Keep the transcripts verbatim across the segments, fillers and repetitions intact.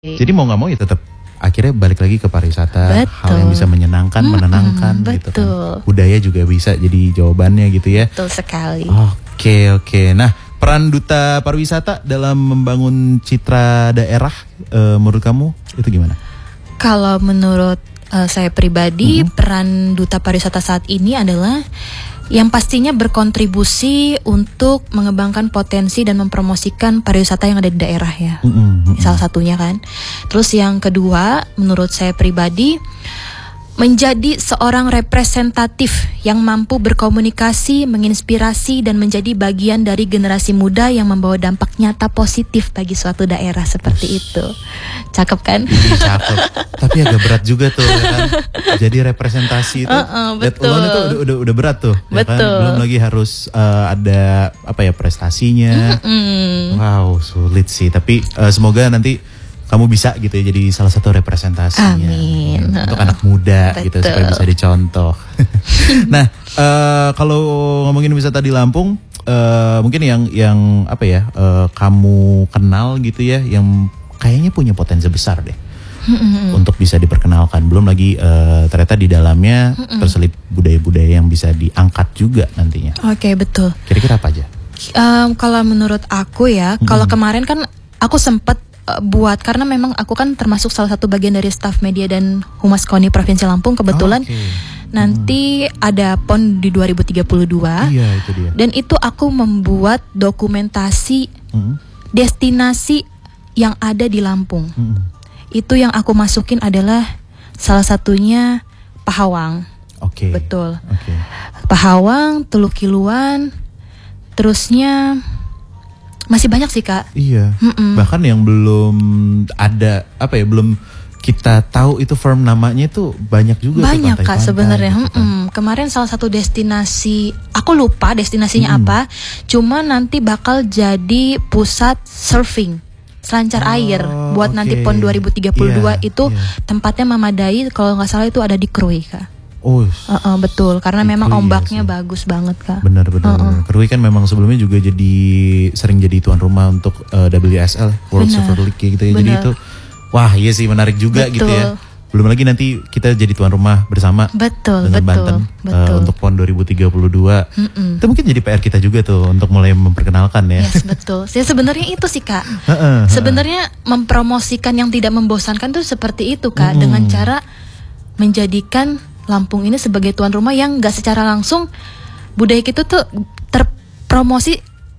Jadi mau nggak mau ya tetap akhirnya balik lagi ke pariwisata, Betul. hal yang bisa menyenangkan, Mm-mm, menenangkan gitu betul. kan. Budaya juga bisa jadi jawabannya gitu ya. Betul sekali. Oke oke. Nah, peran duta pariwisata dalam membangun citra daerah e, menurut kamu itu gimana? Kalau menurut uh, saya pribadi, mm-hmm. peran duta pariwisata saat ini adalah yang pastinya berkontribusi untuk mengembangkan potensi dan mempromosikan pariwisata yang ada di daerah ya. Mm-hmm. Salah satunya kan. Terus yang kedua, menurut saya pribadi, menjadi seorang representatif yang mampu berkomunikasi, menginspirasi dan menjadi bagian dari generasi muda yang membawa dampak nyata positif bagi suatu daerah seperti Ush. Itu. Cakep kan? Iya, cakep. Tapi agak berat juga tuh ya kan. Jadi representasi itu. Uh-uh, betul. Itu udah, udah udah berat tuh. Betul. Ya kan? Belum lagi harus uh, ada apa ya prestasinya. Mm-mm. Wow, sulit sih. Tapi uh, semoga nanti kamu bisa gitu ya jadi salah satu representasinya. Amin. Untuk anak muda Betul. gitu supaya bisa dicontoh. Nah, uh, kalau ngomongin wisata di Lampung, uh, mungkin yang yang apa ya uh, kamu kenal gitu ya, yang kayaknya punya potensi besar deh mm-hmm. untuk bisa diperkenalkan. Belum lagi uh, ternyata di dalamnya mm-hmm. terselip budaya-budaya yang bisa diangkat juga nantinya. Oke, okay, betul. Kira-kira apa aja? Um, kalau menurut aku ya, mm-hmm. kalau kemarin kan aku sempat buat karena memang aku kan termasuk salah satu bagian dari staf media dan Humas KONI Provinsi Lampung kebetulan. Oh, okay. Nanti hmm. ada P O N di dua ribu tiga puluh dua. Iya, itu dia. Dan itu aku membuat dokumentasi hmm. destinasi yang ada di Lampung. Hmm. Itu yang aku masukin adalah salah satunya Pahawang. Oke. Okay. Betul. Okay. Pahawang, Teluk Kiluan, terusnya masih banyak sih Kak. Iya. Mm-mm. Bahkan yang belum ada apa ya belum kita tahu itu firm namanya itu banyak juga. Banyak Kak sebenarnya. Gitu kan. Kemarin salah satu destinasi aku lupa destinasinya mm. apa. Cuma nanti bakal jadi pusat surfing selancar oh, air buat okay. nanti P O N dua ribu tiga puluh dua yeah, itu yeah. tempatnya memadai kalau nggak salah itu ada di Krui Kak. Oh, uh-uh, betul karena memang Krui ombaknya ya bagus banget Kak. Benar-benar. Uh-uh. Krui kan memang sebelumnya juga jadi sering jadi tuan rumah untuk uh, W S L World Surfer League gitu ya. Bener. Jadi itu wah iya sih menarik juga betul. Gitu ya. Belum lagi nanti kita jadi tuan rumah bersama betul, dengan betul, Banten betul. Uh, untuk P O N dua ribu tiga puluh dua. Mm-mm. Itu mungkin jadi P R kita juga tuh untuk mulai memperkenalkan ya. Yes, betul. Ya, sebenarnya itu sih Kak. Uh-uh, sebenarnya mempromosikan yang tidak membosankan tuh seperti itu Kak. Mm-hmm. Dengan cara menjadikan Lampung ini sebagai tuan rumah yang gak secara langsung budaya kita tuh terpromosi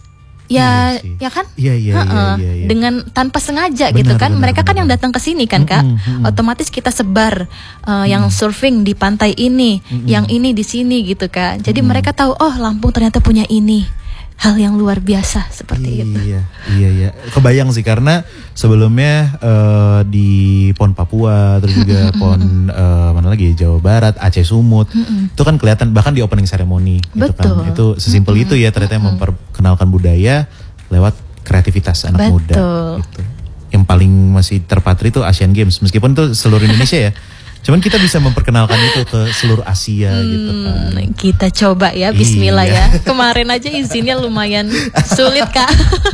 ya iya ya kan iya, iya, iya, iya, iya. dengan tanpa sengaja benar, gitu kan benar, mereka benar, kan benar. Yang datang ke sini kan Kak mm-hmm, otomatis kita sebar uh, yang mm. surfing di pantai ini mm-hmm. yang ini di sini gitu kan jadi mm. mereka tahu oh Lampung ternyata punya ini hal yang luar biasa seperti iya, itu. Iya, iya, iya. Kebayang sih karena sebelumnya uh, di P O N Papua, terus juga P O N uh, mana lagi Jawa Barat, Aceh Sumut, mm-hmm. itu kan kelihatan bahkan di opening ceremony, gitu kan. Itu sesimpel mm-hmm. itu ya ternyata mm-hmm. memperkenalkan budaya lewat kreativitas anak Betul. muda. Gitu. Yang paling masih terpatri itu Asian Games, meskipun itu seluruh Indonesia ya. Cuman kita bisa memperkenalkan itu ke seluruh Asia hmm, gitu kan. Kita coba ya, bismillah iya. ya. Kemarin aja izinnya lumayan sulit Kak.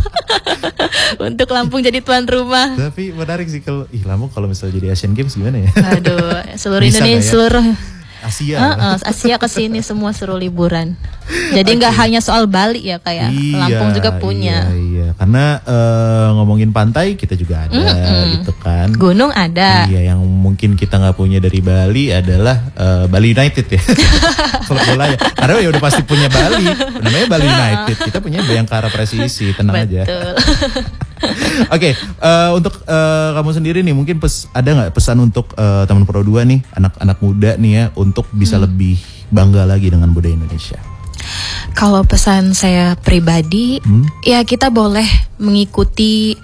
Untuk Lampung jadi tuan rumah. Tapi menarik sih kalau ih Lampung kalau misalnya jadi Asian Games gimana ya? Aduh, seluruh Indonesia ya? seluruh Asia. Uh-uh, Asia kesini semua suruh liburan. Jadi nggak okay. hanya soal Bali ya kayak iya, Lampung juga punya. Iya, iya. Karena uh, ngomongin pantai kita juga ada mm-mm. gitu kan. Gunung ada. Iya, yang mungkin kita nggak punya dari Bali adalah uh, Bali United ya. Kalau bola ya. Karena ya udah pasti punya Bali. Namanya Bali United. Kita punya Bayangkara Presisi, tenang Betul. aja. Oke, okay, uh, untuk uh, kamu sendiri nih mungkin pes, ada nggak pesan untuk uh, teman Pro dua nih, anak-anak muda nih ya untuk bisa hmm. lebih bangga lagi dengan budaya Indonesia? Kalau pesan saya pribadi, hmm? ya kita boleh mengikuti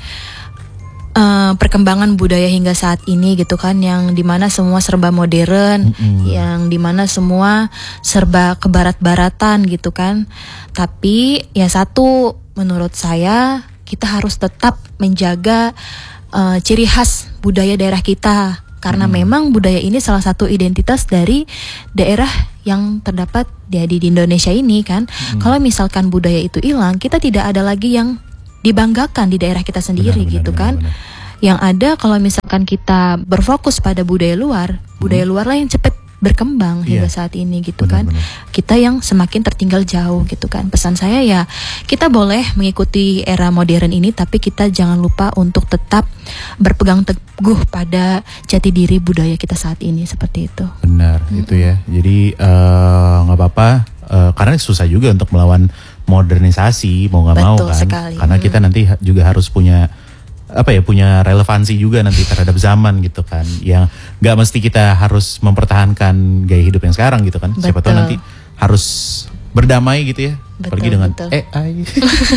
uh, perkembangan budaya hingga saat ini gitu kan, yang dimana semua serba modern, hmm. yang dimana semua serba kebarat-baratan gitu kan. Tapi ya satu menurut saya kita harus tetap menjaga uh, ciri khas budaya daerah kita karena hmm. memang budaya ini salah satu identitas dari daerah yang terdapat di, di Indonesia ini kan. Hmm. Kalau misalkan budaya itu hilang, kita tidak ada lagi yang dibanggakan di daerah kita sendiri benar, gitu benar, kan. Benar, benar. Yang ada kalau misalkan kita berfokus pada budaya luar, budaya Hmm. luar lah yang cepat berkembang Iya. hingga saat ini gitu Benar, kan. benar. Kita yang semakin tertinggal jauh gitu kan. Pesan saya ya, kita boleh mengikuti era modern ini, tapi kita jangan lupa untuk tetap berpegang teguh pada jati diri budaya kita saat ini, seperti itu. Benar, itu ya. Jadi eh, nggak apa-apa, eh, karena susah juga untuk melawan modernisasi, mau nggak mau Betul kan. sekali. Karena kita Mm. nanti ha- juga harus punya apa ya, punya relevansi juga nanti terhadap zaman gitu kan. Yang nggak mesti kita harus mempertahankan gaya hidup yang sekarang gitu kan. Siapa tahu Betul. nanti harus berdamai gitu ya. Betul, Apalagi dengan betul. A I.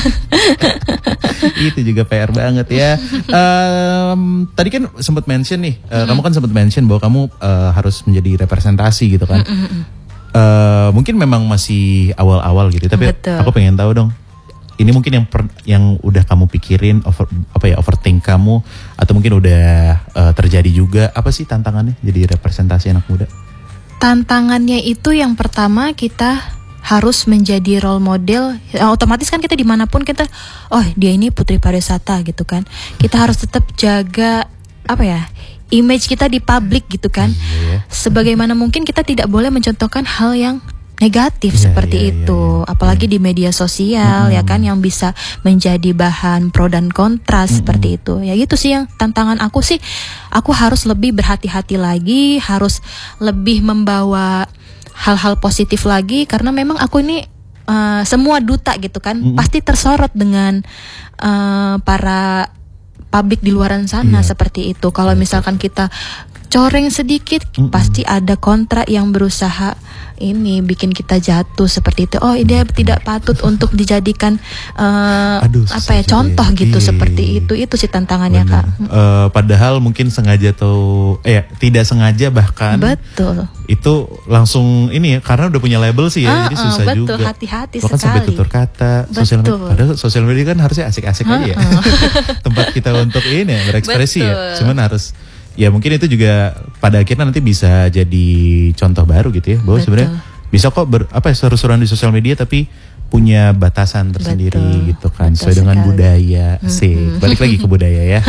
Itu juga P R banget ya. Em, tadi kan sempat mention nih, eh, kamu kan sempat mention bahwa kamu eh, harus menjadi representasi gitu kan. Eh, mungkin memang masih awal-awal gitu, tapi Betul. aku pengen tahu dong. Ini mungkin yang per- yang udah kamu pikirin, over, apa ya, overthink kamu, atau mungkin udah eh, terjadi juga. Apa sih tantangannya jadi representasi anak muda? Tantangannya itu yang pertama, kita harus menjadi role model. Ya, otomatis kan kita dimanapun kita, oh dia ini putri pariwisata gitu kan. Kita harus tetap jaga apa ya, image kita di publik gitu kan. Iya ya. Sebagaimana mungkin kita tidak boleh mencontohkan hal yang negatif Iya, seperti iya, itu, iya, iya. apalagi di media sosial ya kan, yang bisa menjadi bahan pro dan kontra seperti itu. Ya gitu sih yang tantangan aku sih, aku harus lebih berhati-hati lagi, harus lebih membawa hal-hal positif lagi, karena memang aku ini uh, semua duta gitu kan, Mm-mm. pasti tersorot dengan uh, para publik di luaran sana Iya. seperti itu. Kalau misalkan kita coreng sedikit, Mm-mm. pasti ada kontra yang berusaha ini bikin kita jatuh seperti itu. Oh, dia tidak patut untuk dijadikan uh, Aduh, apa ya, susah juga contoh ya. gitu Iya, seperti iya, iya. itu. Itu sih tantangannya, Benar. Kak. Eh, padahal mungkin sengaja atau eh tidak sengaja bahkan Betul. itu langsung ini ya, karena udah punya label sih ya, Ah, jadi ah, susah betul, juga. hati-hati Bahkan sampai sekali. tutur kata, sosial media. Betul. Padahal sosial media kan harusnya asik-asik aja ya. Ah, ah. Tempat kita untuk ini ya, berekspresi ya. Betul. Cuman harus ya mungkin itu juga pada akhirnya nanti bisa jadi contoh baru gitu ya. Bahwa Betul. sebenarnya bisa kok ber, apa ya, seru-seruan di sosial media tapi punya batasan tersendiri Betul. gitu kan, Betul sesuai dengan sekali. budaya. Sih, balik lagi ke budaya ya.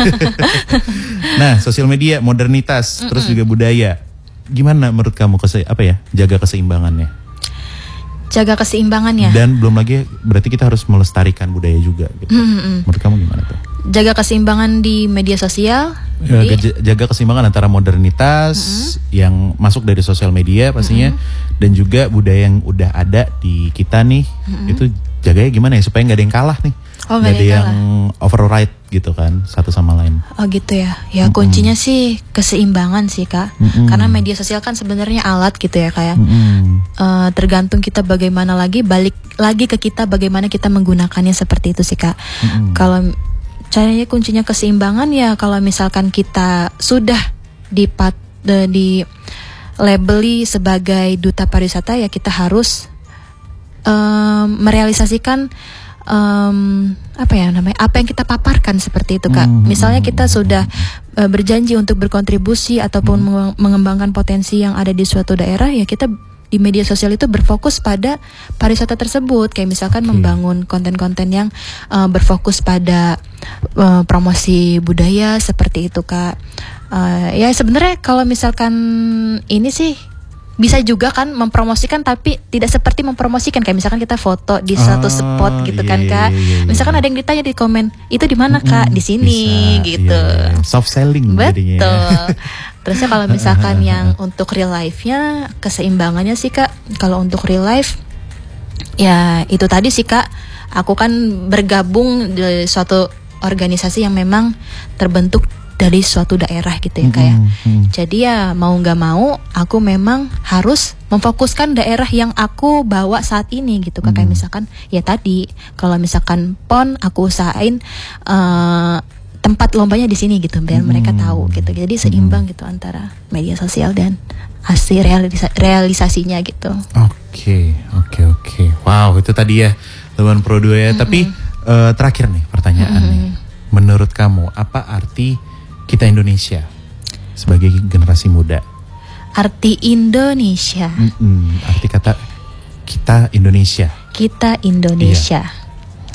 Nah, sosial media, modernitas, terus juga budaya. Gimana menurut kamu kese, apa ya, jaga keseimbangannya? Jaga keseimbangannya. Dan belum lagi berarti kita harus melestarikan budaya juga gitu. Mm-mm. Menurut kamu gimana tuh? Jaga keseimbangan di media sosial. Ya, Jadi, jaga- jaga keseimbangan antara modernitas yang masuk dari sosial media pastinya, dan juga budaya yang udah ada di kita nih, itu jaganya gimana ya supaya nggak ada yang kalah nih, Oh, nggak nggak ada ada yang yang override gitu kan satu sama lain. oh gitu ya. Ya kuncinya sih keseimbangan sih, Kak. Mm-mm. Karena media sosial kan sebenarnya alat gitu ya, kayak Mm-mm. Eh, tergantung kita bagaimana lagi, balik lagi ke kita bagaimana kita menggunakannya, seperti itu sih, Kak. Mm-mm. Kalau caranya kuncinya keseimbangan ya, kalau misalkan kita sudah dipat eh, di labeli sebagai duta pariwisata, ya kita harus em, merealisasikan em, apa ya namanya, apa yang kita paparkan seperti itu, Kak. Hmm, Misalnya hmm, kita sudah eh, berjanji untuk berkontribusi ataupun menge- mengembangkan potensi yang ada di suatu daerah, ya kita di media sosial itu berfokus pada pariwisata tersebut, kayak misalkan Oke. membangun konten-konten yang eh, berfokus pada eh, promosi budaya seperti itu, Kak. Eh, ya sebenarnya kalau misalkan ini sih bisa juga kan mempromosikan, tapi tidak seperti mempromosikan, kayak misalkan kita foto di suatu Ah, spot gitu iya, kan, iya, Kak. iya, iya, Misalkan iya. ada yang ditanya di komen, itu di mana, Kak? Di sini Bisa, gitu. iya, iya. Soft selling jadinya. Betul. Terusnya kalau misalkan yang untuk real life-nya, keseimbangannya sih, Kak. Kalau untuk real life, ya itu tadi sih, Kak. Aku kan bergabung di suatu organisasi yang memang terbentuk dari suatu daerah gitu ya, Kak ya. Mm, mm. Jadi ya mau nggak mau, aku memang harus memfokuskan daerah yang aku bawa saat ini gitu, Kak. Kayak misalkan ya tadi, kalau misalkan P O N, aku usahain eh, tempat lombanya di sini gitu, biar mereka tahu gitu. Jadi seimbang gitu antara media sosial dan hasil realisa- realisasinya gitu. Oke, oke, oke. Wow, itu tadi ya teman Pro dua ya. Tapi eh, terakhir nih pertanyaan nih. Menurut kamu apa arti kita Indonesia sebagai generasi muda? Arti Indonesia, Mm-mm, arti kata kita Indonesia. kita Indonesia.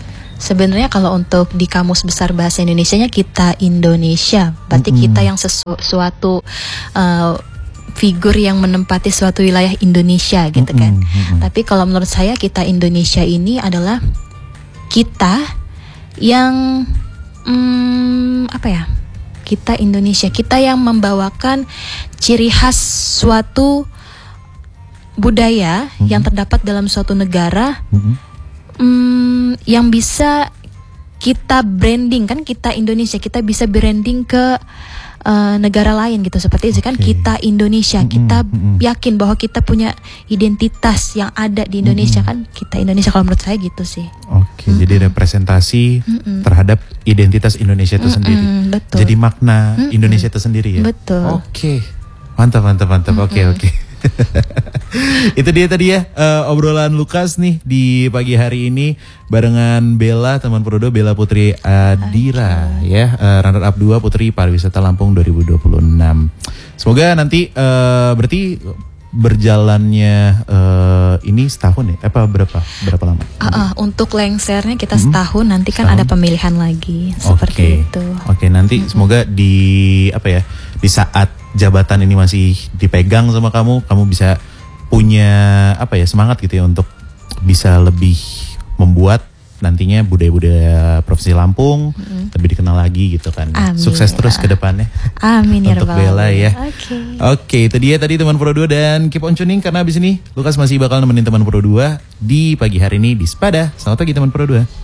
Sebenarnya kalau untuk di Kamus Besar Bahasa Indonesianya kita Indonesia, berarti mm-hmm. kita yang sesu- suatu uh, figur yang menempati suatu wilayah Indonesia gitu kan. Mm-hmm. Tapi kalau menurut saya kita Indonesia ini adalah kita yang hmm, apa ya? Kita Indonesia, kita yang membawakan ciri khas suatu budaya mm-hmm. yang terdapat dalam suatu negara. Mm-hmm. Hmm, yang bisa kita branding, kan kita Indonesia, kita bisa branding ke uh, negara lain gitu, seperti itu kan. Okay. Kita Indonesia, mm-hmm. kita mm-hmm. yakin bahwa kita punya identitas yang ada di Indonesia, mm-hmm. kan kita Indonesia, kalau menurut saya gitu sih. Oke, okay, mm-hmm. jadi representasi mm-hmm. terhadap identitas Indonesia itu mm-hmm. sendiri. Betul. Jadi makna mm-hmm. Indonesia itu sendiri ya. Betul. Oke, okay. mantap mantap mantap. Oke mm-hmm. oke. Okay, okay. Itu dia tadi ya uh, obrolan Lukas nih di pagi hari ini barengan Bella, teman Prodo, Bella Putri Adira okay. ya, uh, runner up dua Putri Pariwisata Lampung dua ribu dua puluh enam. Semoga nanti uh, berarti berjalannya uh, ini setahun ya? Apa berapa berapa lama? Uh, uh, untuk lengsernya kita mm-hmm. setahun, nanti kan setahun. Ada pemilihan lagi seperti okay. itu. Oke, okay, nanti mm-hmm. semoga di apa ya? Di saat jabatan ini masih dipegang sama kamu, kamu bisa punya apa ya, semangat gitu ya untuk bisa lebih membuat nantinya budaya-budaya Provinsi Lampung mm-hmm. lebih dikenal lagi gitu kan. Amin, sukses ya. Terus ke depannya. Amin ya untuk Bella ya. Oke. Okay. Oke, okay, itu dia tadi teman Pro dua, dan keep on tuning karena abis ini Lukas masih bakal nemenin teman Pro dua di pagi hari ini di Sepada. Selamat pagi teman Pro dua.